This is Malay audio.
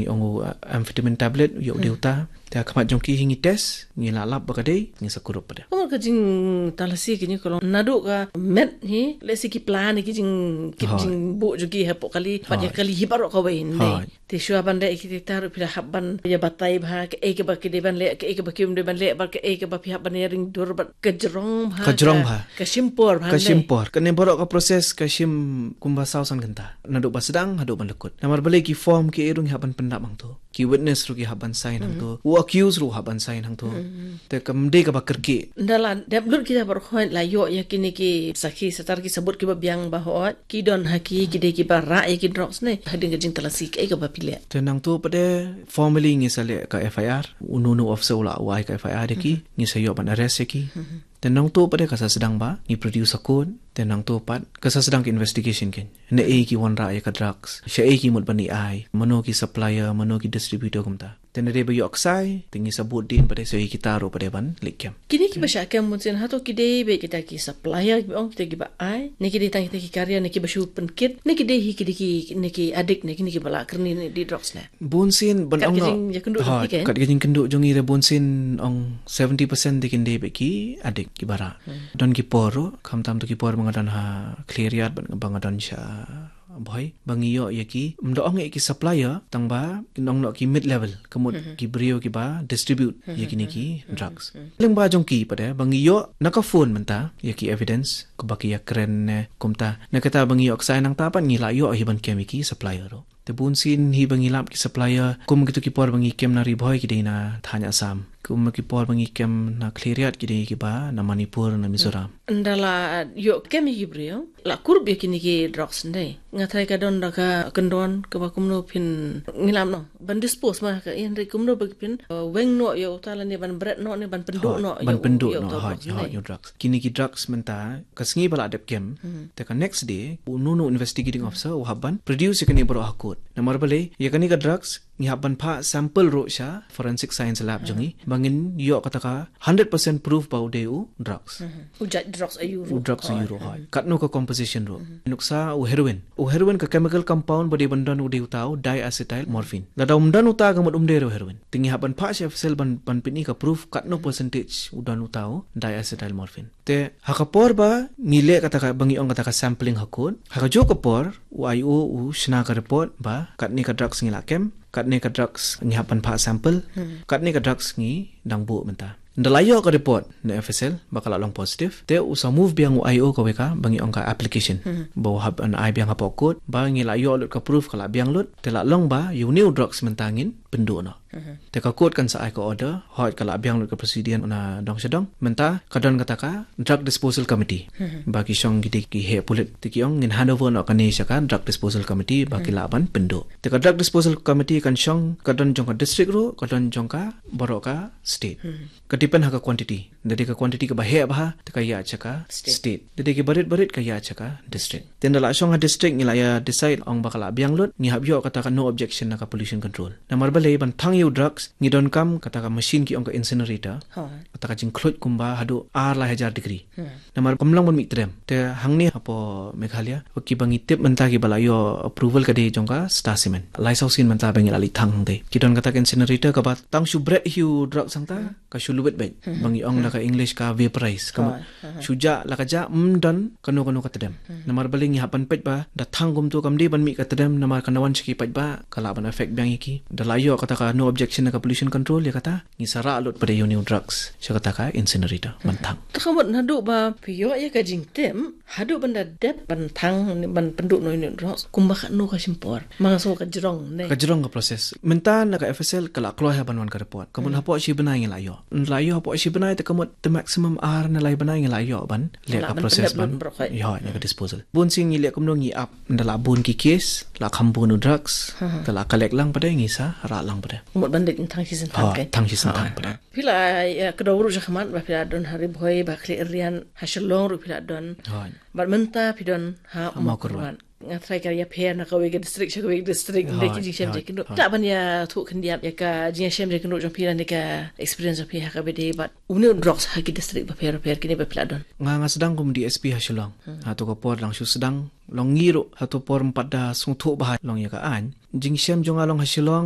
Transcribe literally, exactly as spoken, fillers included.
bangi ongo amphetamine tablet yo deuta ta kamat jongki hingi test ngi lalap bakadei ngi sakurup pada Kamu kajing talasi kini kalau naduk ka met hi lesi ki plan ki jing ki jing bu jogi hapo kali banyak kali hibarok ka wain dei te shua banda ki taru pila habban ya batai bha ke e ke ba ki deban le ke e ke ba kium deban le ba ke e ke ba pi habban ring dur ba kejrong bha kejrong bha kesimpor bha kesimpor kene borok ka proses kasim kumbasau san genta naduk ba sedang haduk ban lekut namar balik ki form ki erung haban pendap mang tu ki witness ru ki haban sign hang tu u accuse ru haban sign hang tu te kamde ka ba kerki ndala deblut kita berkhoi la yo ya kini ki sakhi setar ki sebut ki ba biang bahwa ki don haki ki de ki ba ra ya ki drops ne hading ke jing talasi ke ka ba pile tenang tu pada formally ngi sale ka F I R ununu officer ula wai ka F I R de ki ngi sayo ban arrest ki tenang tu pada kasa sedang ba ngi produce akun tenang tu pat kasa sedang ki investigation ken ne e ki wan ra ya ka drugs sha e ki mut bani ai mano ki supplier mano ki distributor kumta tenere ba yo aksai tingi sabut din pada so kita ro pada ban likem kini ki ba sha kem mun sen hato ki de be kita ki supplier ki ong kita ki ba ai ne ki de tang kita ki karya ne ki ba shu pen kit ne ki de hi ki de ki ne ki adik ne ki ne ki bala kerni ne di drugs ne bonsin ban ong no ha kat gajing kenduk jongi re bonsin ong seventy percent de kinde be ki adik ki bara don ki poro kam tam tu ki por mangadan ha cleariat ban bangadan sha boy bangiyo yaki mdoong ki supplier tangba kinong no ki mid level kemut mm-hmm. ki brio ki ba distribute mm-hmm. yaki niki drugs leng ba jong ki pada bangiyo naka phone menta yaki evidence ko baki ya kren ne kumta nakata bangiyo aksai nang tapan ngila yo hiban kemiki supplier ro te bunsin hi bangilap ki supplier kum gitu ki por bangi kem na riboy ki deina thanya sam kum ki por bangi kem na cleariat ki de ki ba na Manipur na Mizoram ndala yo kemi ki brio la kurb yakini ki drugs ndai ngathai ka don da ka kendon ka ba kumno pin ngilam no ban dispose ma ka in re kumno ba pin weng no yo tala ne ban bread no ne ban penduk no ban penduk no ha yo drugs kini ki drugs menta kasngi bala adep kem te ka next day ununu investigating officer u haban produce yakini bro hakut namar bale yakini ka drugs ngi haban pha sample ro sha forensic science lab jongi bangin yo kata ka one hundred percent proof ba udeu drugs ujat drugs ayu ro drugs ayu ro ha katno ka composition ro nuksa u heroin u heroin ka chemical compound bodi bandan udeu tau diacetyl morphine la daum dan uta ga mudum de ro heroin tingi haban pha sha sel ban ban pini ka proof katno percentage udan utau diacetyl morphine te hakapor ba ngile kata ka bangi ong kata ka sampling hakun hakajo kapor u ayu u shna ka report ba katni ka drugs ngila kem katni ka drugs ngi hapan pha sample hmm. katni ka drugs ngi dangbu menta ndalayo ka report na F S L bakal long positive te usa move biang u I O ka weka bangi ong ka application hmm. ba hab an I biang hapok code ba ngi layo lut ka proof kala biang lut te la long ba you new drugs mentangin pendu no hmm. te ka code kan sa I ka order hot kala biang lut ka presiden na dong sedong menta kadon kata ka drug disposal committee hmm. ba ki song gidi ki he pulit te ki ong in handover no kan sha kan drug disposal committee ba ki laban pendu te ka drug disposal committee kan song kadon jong ka district ro kadon jong ka boroka state hmm. kadipan ha ka quantity dari ka quantity ka bahe bah te ka ya chaka state, state. Dari ki barit barit ka ya chaka district tendala song ha district ngila ya decide ong bakala biang lut ni habyo kata ka no objection na ka pollution control namar bale ban thang you drugs ngi don kam kata ka machine ki ong ka incinerator ha kata ka jing khlut kumba hadu ar la hajar degree hmm. namar kamlang ban mitrem te hangni apo meghalaya ki bangi tip menta ki bala yo approval ka de jong ka specimen lysosin menta bangi ali thang de ki don kata ka incinerator ka ba tang shu bread hu drugs sangta hmm. ka shuluwet bet hmm. bangi ong la ka english ka vaporize kama uh-huh. shuja la ka ja mdan kanu kanu ka tedem hmm. namar baling ni hapan pet ba da thangum tu kam de ban mi ka tedem namar kanawan chiki pet ba kala ban effect bang iki da layo kata ka no objection na ka pollution control ya kata ni sara lot pada new drugs sya kata ka incinerator hmm. mantang takamot nadu ba piyo ya ka jingtem hadu banda dep bantang ban penduk no ini drugs kumba ka no ka simpor mangaso ka jerong ne ka jerong ka proses menta na ka F S L kala kloh ya banwan ka report kamun hmm. hapo si benai ngi layo layo hapo si benai te kamot the maximum r na lay benai ngi layo ban le ka proses ban yo ya ka disposal bun sing ngi le kumno ngi up ndala bun ki case la khambun drugs kala kalek lang pada ngi sa ra lang pada mot bandit thang si sen thang ke thang si sen thang pada pila ya kedawru jakhmat ba pila don hari boy ba kli rian hashlong ru pila don ba menta pidon ha makurwan ngatrai ka ya pher na ka wege district ka wege district de ki jing je kendo ta ban ya thu khendiap ya ka jing shem je kendo jong pila ne ka experience of ha ka bede but une drugs ha ki district ba pher pher kini ba pila don nga nga sedang kum D S P hashlong ha to ko por lang shu sedang long ngiro ha to por empat da sung thu ba long ya ka an jing shem jong along hashlong